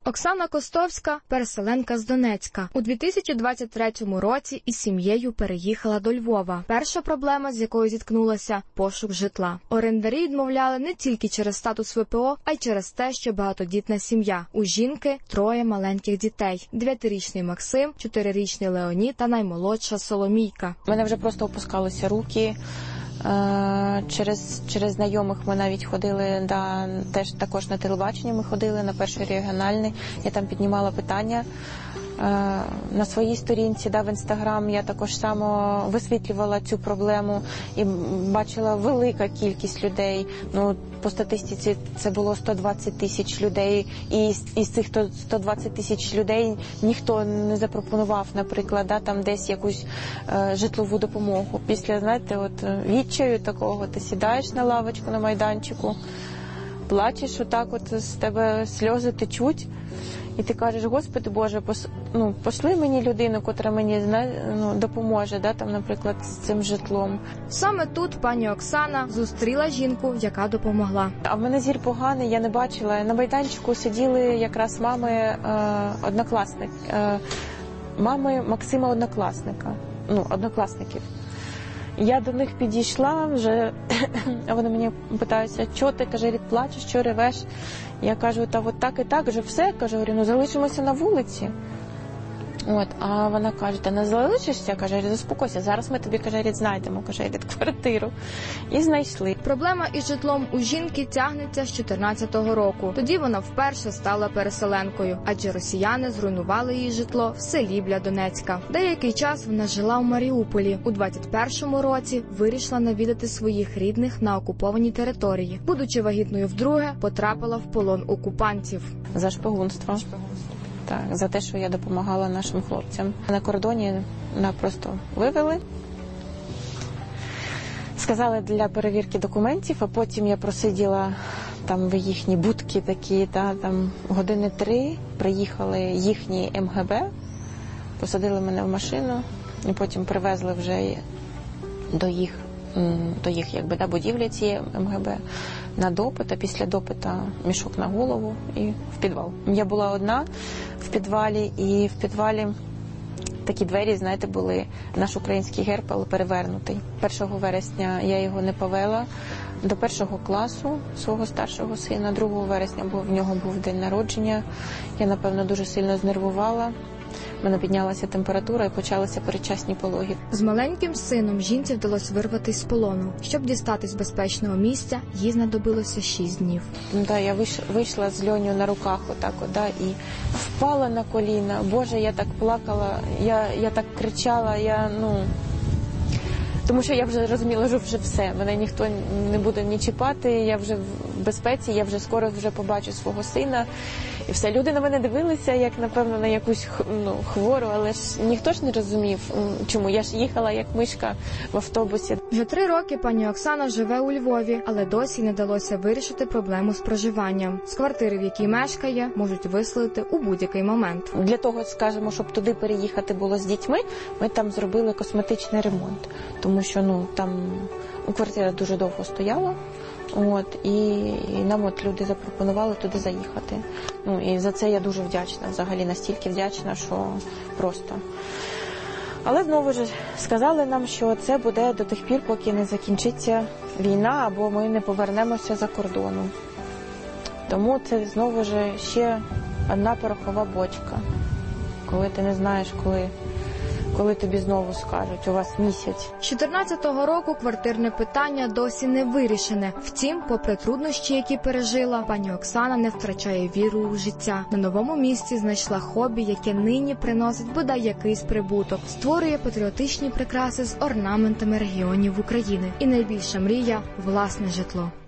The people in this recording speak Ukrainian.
Оксана Костовська – переселенка з Донецька. У 2023 році із сім'єю переїхала до Львова. Перша проблема, з якою зіткнулася – пошук житла. Орендарі відмовляли не тільки через статус ВПО, а й через те, що багатодітна сім'я. У жінки 3 маленьких дітей – 9-річний Максим, 4-річний Леонід та наймолодша Соломійка. У мене вже просто опускалися руки. Через знайомих ми навіть ходили, також на телебачення ми ходили, на Перший регіональний. Я там піднімала питання. На своїй сторінці, в Інстаграм, я також само висвітлювала цю проблему і бачила велика кількість людей. По статистиці це було 120 тисяч людей, і із цих 120 тисяч людей ніхто не запропонував, наприклад, там десь якусь житлову допомогу. Після, відчаю такого, ти сідаєш на лавочку на майданчику, плачеш, з тебе сльози течуть. І ти кажеш: Господи Боже, пошли мені людину, котра мені допоможе, наприклад, з цим житлом. Саме тут пані Оксана зустріла жінку, яка допомогла. А в мене зір поганий, я не бачила. На майданчику сиділи якраз мами мами Максима однокласників. Я до них підійшла вже, а вони мені питаються: що ти, каже, плачеш, що ревеш? Я кажу: та от так і так, вже все, кажу, залишимося на вулиці. А вона каже: та не залишишся, каже, заспокойся, зараз ми тобі, каже, знайдемо, квартиру. І знайшли. Проблема із житлом у жінки тягнеться з 14-го року. Тоді вона вперше стала переселенкою, адже росіяни зруйнували її житло в селі біля Донецька. Деякий час вона жила у Маріуполі. У 21-му році вирішила навідати своїх рідних на окупованій території. Будучи вагітною вдруге, потрапила в полон окупантів. За шпигунство. Так, за те, що я допомагала нашим хлопцям. На кордоні нас просто вивели. Сказали для перевірки документів, а потім я просиділа там в їхні будки такі, там години 3. Приїхали їхні МГБ, посадили мене в машину і потім привезли вже до їх будівлі цієї МГБ на допит, а після допита мішок на голову і в підвал. Я була одна в підвалі, і в підвалі такі двері, були наш український герб, але перевернутий. 1 вересня я його не повела до 1 класу свого старшого сина. 2 вересня в нього був день народження. Я, напевно, дуже сильно знервувала. У мене піднялася температура і почалися передчасні пологи. З маленьким сином жінці вдалося вирватися з полону. Щоб дістатись з безпечного місця, їй знадобилося 6 днів. Я вийшла з Льоню на руках і впала на коліна. Боже, я так плакала, я так кричала, тому що я вже розуміла, що вже все, мене ніхто не буде ні чіпати, я вже в безпеці, я вже скоро побачу свого сина. І все, люди на мене дивилися, як, напевно, на якусь хвору, але ж ніхто ж не розумів, чому. Я ж їхала, як мишка, в автобусі. Вже 3 роки пані Оксана живе у Львові, але досі не вдалося вирішити проблему з проживанням. З квартири, в якій мешкає, можуть виселити у будь-який момент. Для того, скажімо, щоб туди переїхати було з дітьми, ми там зробили косметичний ремонт. Тому що, там квартира дуже довго стояла. І нам люди запропонували туди заїхати. І за це я дуже вдячна, взагалі настільки вдячна, що просто. Але знову ж сказали нам, що це буде до тих пір, поки не закінчиться війна, або ми не повернемося за кордону. Тому це знову ж ще одна порохова бочка, коли ти не знаєш, коли тобі знову скажуть: у вас місяць. З 14-го року квартирне питання досі не вирішене. Втім, попри труднощі, які пережила, пані Оксана не втрачає віру у життя. На новому місці знайшла хобі, яке нині приносить бодай якийсь прибуток. Створює патріотичні прикраси з орнаментами регіонів України. І найбільша мрія – власне житло.